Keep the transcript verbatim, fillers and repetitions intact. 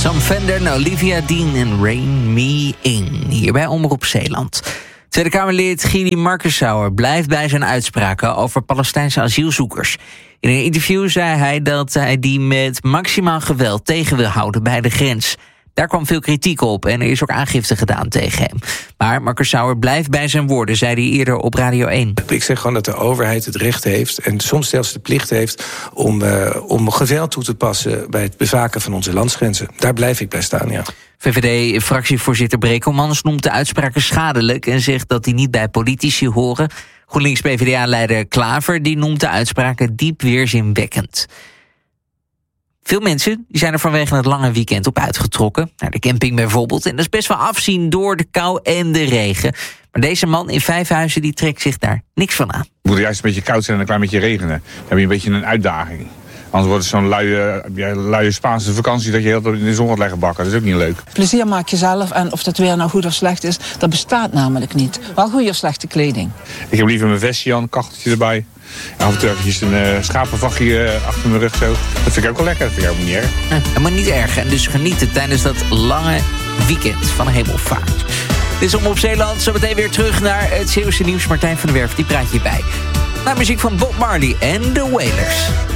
Sam Fender en Olivia Dean en Rain Me In. Hier bij Omroep Zeeland. Tweede Kamerlid Gili Markensauer blijft bij zijn uitspraken over Palestijnse asielzoekers. In een interview zei hij dat hij die met maximaal geweld tegen wil houden bij de grens. Daar kwam veel kritiek op en er is ook aangifte gedaan tegen hem. Maar Markensauer blijft bij zijn woorden, zei hij eerder op Radio één. Ik zeg gewoon dat de overheid het recht heeft en soms zelfs de plicht heeft om, uh, om geweld toe te passen bij het bewaken van onze landsgrenzen. Daar blijf ik bij staan, ja. V V D-fractievoorzitter Brekelmans noemt de uitspraken schadelijk en zegt dat die niet bij politici horen. GroenLinks-P V D A-leider Klaver die noemt de uitspraken diep weerzinwekkend. Veel mensen die zijn er vanwege het lange weekend op uitgetrokken. Naar de camping bijvoorbeeld. En dat is best wel afzien door de kou en de regen. Maar deze man in Vijfhuizen die trekt zich daar niks van aan. Het moet juist een beetje koud zijn en een klein beetje regenen. Dan heb je een beetje een uitdaging. Anders wordt het zo'n luie, ja, luie Spaanse vakantie dat je heel in de zon gaat leggen bakken. Dat is ook niet leuk. Plezier maak je zelf en of dat weer nou goed of slecht is, dat bestaat namelijk niet. Wel goede of slechte kleding. Ik heb liever mijn vestje aan, een kachteltje erbij. En af en toe eventjes een uh, schapenvachtje uh, achter mijn rug zo. Dat vind ik ook wel lekker, dat vind ik ook niet erg. Ja, maar niet erg. En dus genieten tijdens dat lange weekend van Hemelvaart. Dit is Omroep Zeeland. Zo meteen weer terug naar het Zeeuwse nieuws. Martijn van der Werf, die praat je bij. Naar muziek van Bob Marley en The Wailers.